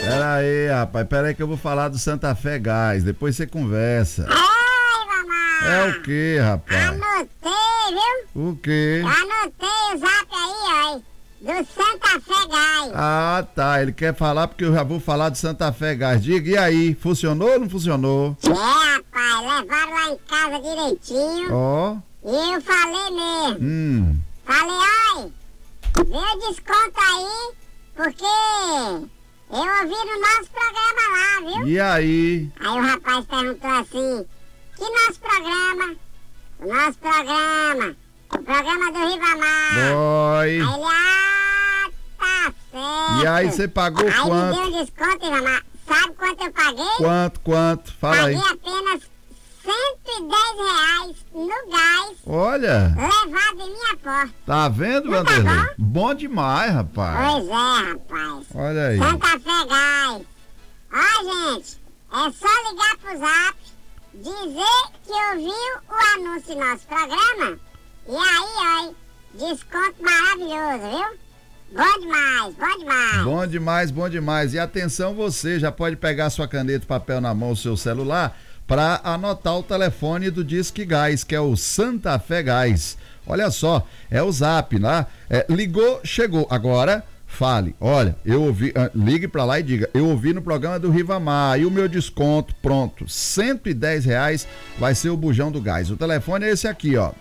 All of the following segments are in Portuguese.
Pera aí, rapaz, pera aí que eu vou falar do Santa Fé Gás, depois você conversa. Ai, mamãe! É o que, rapaz? Anotei, viu? O quê? Anotei o zap aí, ó, do Santa Fé Gás. Ah, tá, ele quer falar porque eu já vou falar do Santa Fé Gás. Diga, e aí, funcionou ou não funcionou? Rapaz, levaram lá em casa direitinho. Ó. E eu falei mesmo. Falei, ai, vê o desconto aí, porque eu ouvi no nosso programa lá, viu? E aí? Aí o rapaz perguntou assim, que nosso programa? O nosso programa, o programa do Ribamar. Oi. Aí ele, tá certo. E aí, você pagou aí quanto? Aí me deu um desconto, Ribamar. Sabe quanto eu paguei? Quanto? Fala aí. Paguei apenas R$110 no gás. Olha. Levado em minha porta. Tá vendo, Não tá Vanderlei? Bom demais, rapaz. Pois é, rapaz. Olha aí. Santa Fé Gás. Ó, gente, é só ligar pro zap, dizer que ouviu o anúncio do nosso programa e aí, ó, desconto maravilhoso, viu? Bom demais, bom demais. Bom demais, bom demais. E atenção, você já pode pegar sua caneta e papel na mão, o seu celular, para anotar o telefone do Disque Gás, que é o Santa Fé Gás. Olha só, é o zap, né? Ligou, chegou. Agora, fale, olha, eu ouvi, ligue para lá e diga, eu ouvi no programa do Ribamar e o meu desconto, pronto, R$110 vai ser o bujão do gás. O telefone é esse aqui, ó,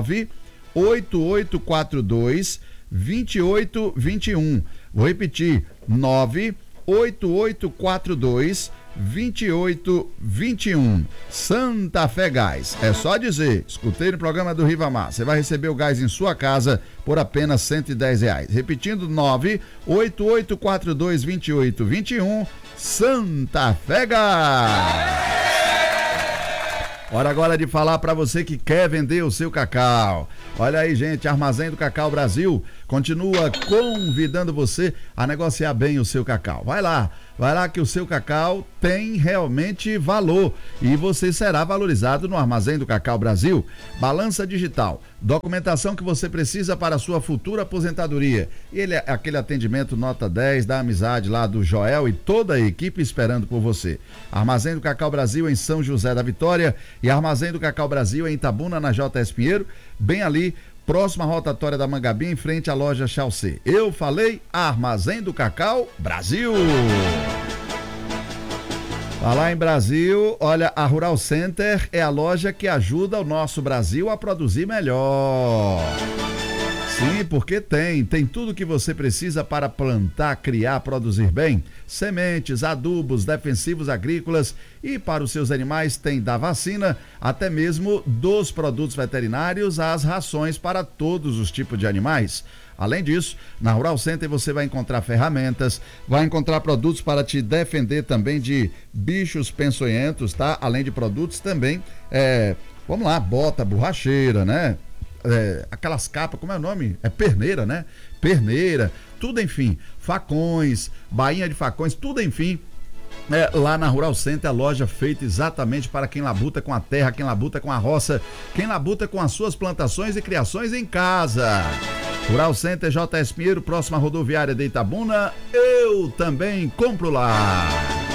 98842-2821. Vou repetir, 98842-2821. Santa Fé Gás. É só dizer, escutei no programa do Ribamar. Você vai receber o gás em sua casa por apenas R$110. Repetindo, 98842-2821. Santa Fé Gás. Hora agora de falar para você que quer vender o seu cacau. Olha aí, gente, Armazém do Cacau Brasil continua convidando você a negociar bem o seu cacau. Vai lá que o seu cacau tem realmente valor e você será valorizado no Armazém do Cacau Brasil. Balança digital, documentação que você precisa para a sua futura aposentadoria. E ele é aquele atendimento nota 10 da amizade lá do Joel e toda a equipe esperando por você. Armazém do Cacau Brasil em São José da Vitória e Armazém do Cacau Brasil em Itabuna, na JS Pinheiro, bem ali, próxima rotatória da Mangabi, em frente à loja Chaucê. Eu falei Armazém do Cacau Brasil. Falar em Brasil, olha, a Rural Center é a loja que ajuda o nosso Brasil a produzir melhor. Sim, porque tem tudo que você precisa para plantar, criar, produzir bem. Sementes, adubos, defensivos agrícolas e para os seus animais tem da vacina, até mesmo dos produtos veterinários, às rações para todos os tipos de animais. Além disso, na Rural Center você vai encontrar ferramentas, vai encontrar produtos para te defender também de bichos peçonhentos, tá? Além de produtos também, vamos lá, bota borracheira, né? Aquelas capas, como é o nome? É perneira, né? Perneira, tudo enfim, facões, bainha de facões, tudo enfim. Lá na Rural Center, a loja feita exatamente para quem labuta com a terra, quem labuta com a roça, quem labuta com as suas plantações e criações em casa. Rural Center JS Pinheiro, próxima rodoviária de Itabuna, eu também compro lá.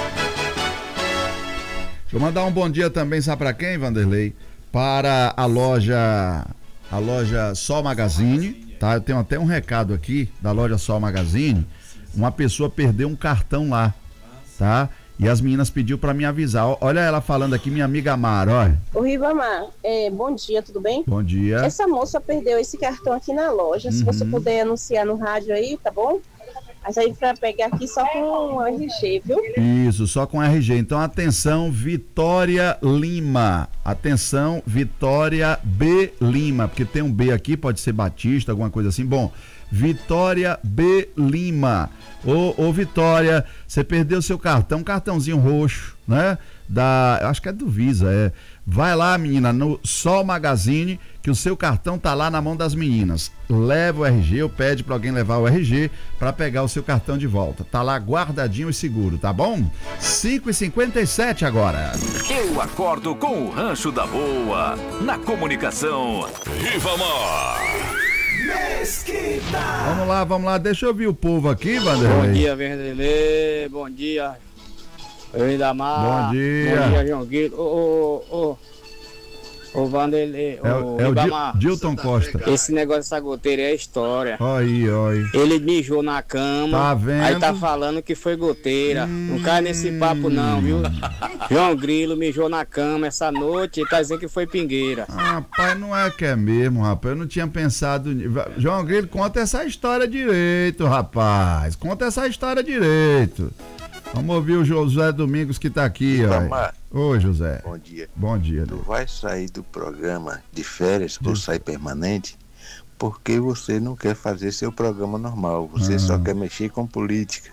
Deixa eu mandar um bom dia também, sabe para quem, Vanderlei? Para a loja Sol Magazine, tá? Eu tenho até um recado aqui da loja Sol Magazine. Uma pessoa perdeu um cartão lá, tá? E as meninas pediu para me avisar. Olha ela falando aqui, minha amiga Amara, olha. Ô Ribamar, bom dia, tudo bem? Bom dia. Essa moça perdeu esse cartão aqui na loja. Se você puder anunciar no rádio aí, tá bom? Mas aí pra pegar aqui só com RG, viu? Isso, só com RG. Então, atenção, Vitória Lima. Atenção, Vitória B Lima. Porque tem um B aqui, pode ser Batista, alguma coisa assim. Bom, Vitória B Lima. Ô Vitória, você perdeu seu cartão, um cartãozinho roxo, né? Acho que é do Visa, Vai lá, menina, no Sol Magazine, que o seu cartão tá lá na mão das meninas. Leva o RG, ou pede pra alguém levar o RG pra pegar o seu cartão de volta. Tá lá guardadinho e seguro, tá bom? 5h57 agora. Eu acordo com o Rancho da Boa, na comunicação. Ribamar. Mesquita. Vamos lá, deixa eu ouvir o povo aqui, Vanderlei. Bom dia, Vanderlei, bom dia, Ribamar. Bom dia. Bom dia, João Guido. Ô Vanderlei, É Ribamar. o Dilton Costa. Esse negócio dessa goteira é história. Oi. Ele mijou na cama, Tá vendo? aí tá falando que foi goteira. Não cai nesse papo não, viu? João Grilo mijou na cama essa noite e tá dizendo que foi pingueira. Rapaz, não é que é mesmo, rapaz. Eu não tinha pensado nisso. João Grilo, conta essa história direito, rapaz. Conta essa história direito. Vamos ouvir o José Domingos que tá aqui, ó. Oi, José. Bom dia. Bom dia. Tu vai sair do programa de férias ou sair permanente porque você não quer fazer seu programa normal. Você só quer mexer com política.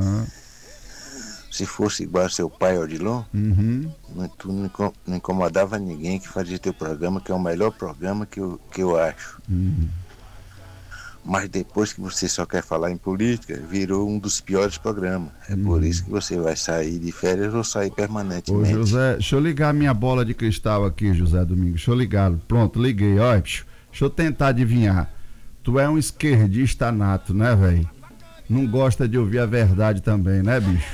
Se fosse igual a seu pai, Odilon, tu não incomodava ninguém que fazia teu programa, que é o melhor programa que eu acho. Mas depois que você só quer falar em política, virou um dos piores programas. É por isso que você vai sair de férias ou sair permanentemente. Ô José, deixa eu ligar minha bola de cristal aqui, José Domingos. Deixa eu ligar. Pronto, liguei. Olha, deixa eu tentar adivinhar. Tu é um esquerdista nato, né, velho? Não gosta de ouvir a verdade também, né, bicho?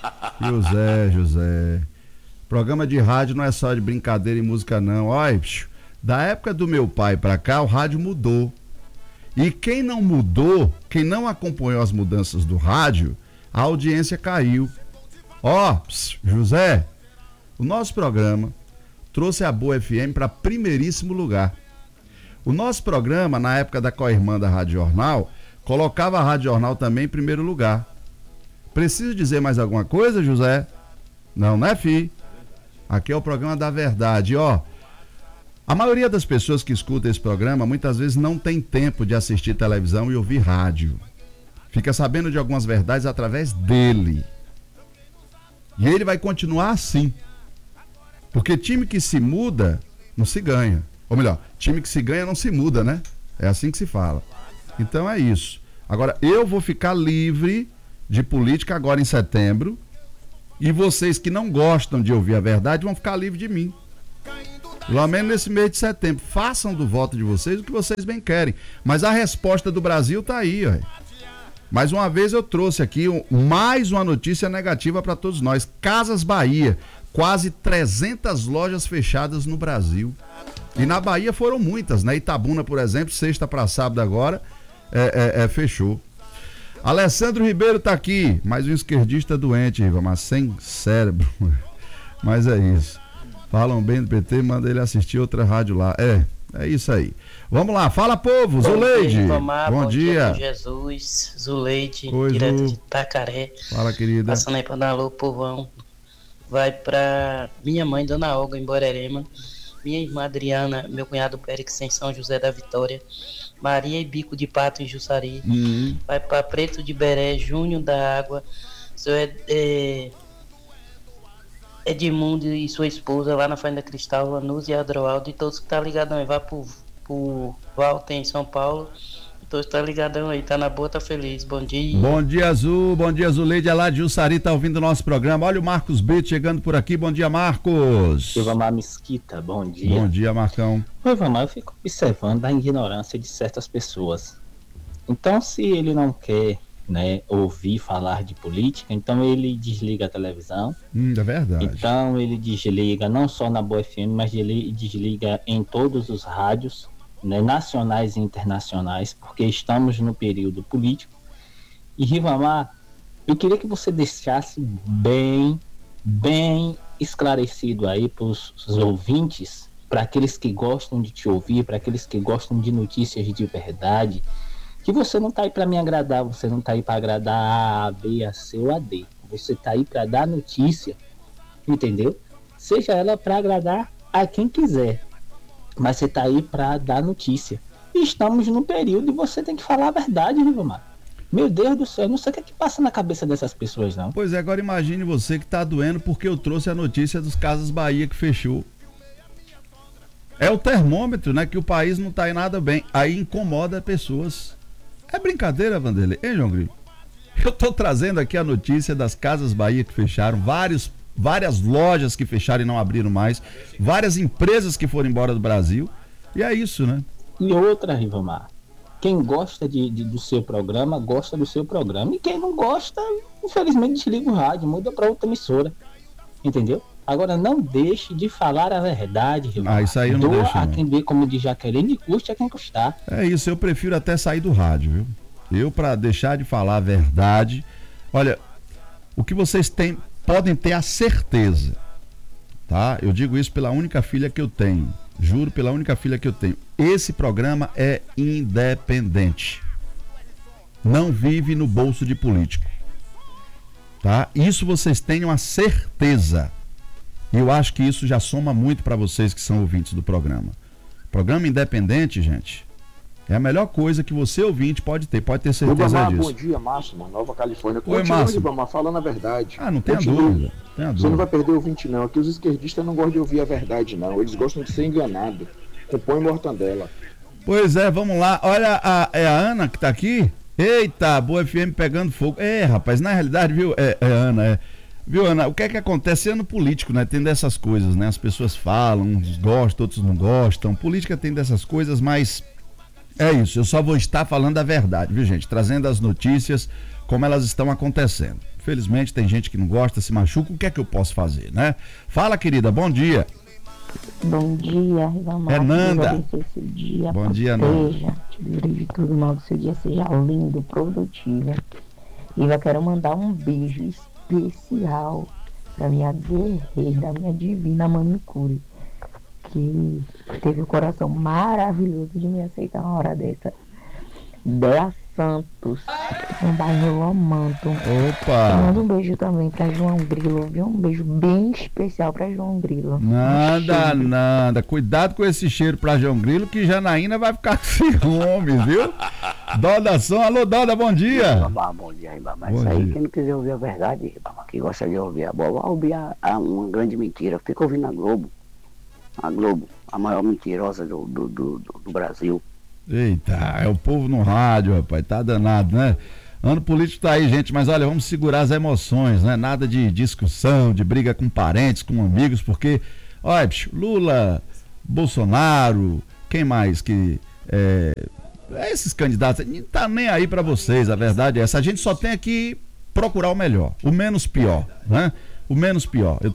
José. Programa de rádio não é só de brincadeira e música, não. Olha, bicho, da época do meu pai pra cá, o rádio mudou. E quem não mudou, quem não acompanhou as mudanças do rádio, a audiência caiu. José, o nosso programa trouxe a Boa FM para primeiríssimo lugar. O nosso programa, na época da co-irmã da Rádio Jornal, colocava a Rádio Jornal também em primeiro lugar. Preciso dizer mais alguma coisa, José? Não, né, fi? Aqui é o programa da verdade, A maioria das pessoas que escutam esse programa muitas vezes não tem tempo de assistir televisão e ouvir rádio. Fica sabendo de algumas verdades através dele. E ele vai continuar assim. Porque time que se muda, não se ganha. Ou melhor, time que se ganha não se muda, né? É assim que se fala. Então é isso. Agora, eu vou ficar livre de política agora em setembro. E vocês que não gostam de ouvir a verdade vão ficar livres de mim. Pelo menos nesse mês de setembro. Façam do voto de vocês o que vocês bem querem. Mas a resposta do Brasil tá aí, ó. Mais uma vez eu trouxe aqui mais uma notícia negativa para todos nós. Casas Bahia. Quase 300 lojas fechadas no Brasil. E na Bahia foram muitas, né? Itabuna, por exemplo, sexta para sábado agora, fechou. Alessandro Ribeiro tá aqui. Mais um esquerdista doente, mas sem cérebro. Mas é isso. Falam bem do PT, manda ele assistir outra rádio lá. É isso aí. Vamos lá, fala povo, Zuleide. Bom dia. Jesus, Zuleide, Oi, direto Zu. de Itacaré. Fala, querida. Passando aí pra dar alô, povão. Vai pra minha mãe, Dona Olga, em Borerema. Minha irmã Adriana, meu cunhado Périx, em São José da Vitória. Maria e Bico de Pato, em Jussari. Vai pra Preto de Beré, Júnior da Água. Seu Edmundo e sua esposa lá na Fazenda Cristal, Lanús e Adroaldo, e todos que tá ligadão aí, vai pro Walter em São Paulo, e todos que tá ligadão aí, tá na boa, tá feliz, bom dia. Bom dia, Azul, bom dia, Zuleide, é lá de Jussari, tá ouvindo o nosso programa. Olha o Marcos Brito chegando por aqui, bom dia, Marcos. Ribamar Mesquita, bom dia. Bom dia, Marcão. Ribamar, eu fico observando a ignorância de certas pessoas. Então, se ele não quer, né, ouvir falar de política, então ele desliga a televisão. É verdade. Então ele desliga não só na Boa FM, mas ele desliga em todos os rádios, né, nacionais e internacionais, porque estamos no período político. E Ribamar, eu queria que você deixasse bem esclarecido aí para os ouvintes, para aqueles que gostam de te ouvir, para aqueles que gostam de notícias de verdade, que você não tá aí para me agradar, você não tá aí para agradar a, A, B, A, C ou A, D. Você tá aí para dar notícia, entendeu? Seja ela para agradar a quem quiser, mas você tá aí para dar notícia. E estamos num período e você tem que falar a verdade, Ribamar. Meu Deus do céu, eu não sei o que é que passa na cabeça dessas pessoas, não. Pois é, agora imagine você que tá doendo porque eu trouxe a notícia dos Casas Bahia que fechou. É o termômetro, né, que o país não tá aí nada bem. Aí incomoda pessoas. É brincadeira, Vanderlei? Hein, João Grilo? Eu tô trazendo aqui a notícia das Casas Bahia que fecharam, várias lojas que fecharam e não abriram mais, várias empresas que foram embora do Brasil, e é isso, né? E outra, Ribamar, Quem gosta do seu programa, gosta do seu programa. E quem não gosta, infelizmente, desliga o rádio, muda para outra emissora. Entendeu? Agora, não deixe de falar a verdade, Ribamar. Isso aí eu não deixo, a quem vê, como diz Jaqueline, custe a quem custar. É isso, eu prefiro até sair do rádio, viu? Eu, para deixar de falar a verdade... Olha, o que vocês podem ter a certeza, tá? Eu digo isso pela única filha que eu tenho. Juro pela única filha que eu tenho. Esse programa é independente. Não vive no bolso de político. Tá? Isso vocês tenham a certeza. E eu acho que isso já soma muito para vocês que são ouvintes do programa. Programa independente, gente, é a melhor coisa que você, ouvinte, pode ter certeza Ribamar, disso. Bom dia, Máximo, Nova Califórnia. Oi, Continua, Máximo. Ribamar, falando a verdade. Não tenha dúvida. Você não vai perder ouvinte, não. Aqui os esquerdistas não gostam de ouvir a verdade, não. Eles gostam de ser enganados. Compõe mortandela. Pois é, vamos lá. Olha, é a Ana que tá aqui? Eita, Boa FM pegando fogo. Rapaz, na realidade, viu, Ana, Viu, Ana, o que é que acontece? Ano político, né? Tem dessas coisas, né? As pessoas falam, uns gostam, outros não gostam. Política tem dessas coisas, mas é isso. Eu só vou estar falando a verdade, viu, gente? Trazendo as notícias como elas estão acontecendo. Felizmente tem gente que não gosta, se machuca. O que é que eu posso fazer, né? Fala, querida, bom dia. Bom dia, Ribamar. É Nanda. Seu dia, bom dia, Nanda. Te livre de tudo mal, que seu dia seja lindo, produtivo. E eu quero mandar um beijo especial pra minha guerreira, minha divina manicure, que teve o coração maravilhoso de me aceitar uma hora dessa. Dea Santos, um bairro Lomanto. Opa! Manda um beijo também pra João Grilo, viu? Um beijo bem especial pra João Grilo. Nada. Cuidado com esse cheiro pra João Grilo, que Janaína vai ficar com ciúmes, viu? Doda Som, alô Doda, bom dia. Ribamar, bom dia, Ribamar. Isso aí, quem não quiser ouvir a verdade, Ribamar, que gosta de ouvir a bola, vai ouvir uma grande mentira. Fica ouvindo a Globo. A Globo, a maior mentirosa do Brasil. Eita, é o povo no rádio, rapaz, tá danado, né? Ano político tá aí, gente, mas olha, vamos segurar as emoções, né? Nada de discussão, de briga com parentes, com amigos, porque, olha, Lula, Bolsonaro, quem mais que... esses candidatos, não tá nem aí pra vocês, a verdade é essa. A gente só tem que procurar o melhor, o menos pior, né? O menos pior. Eu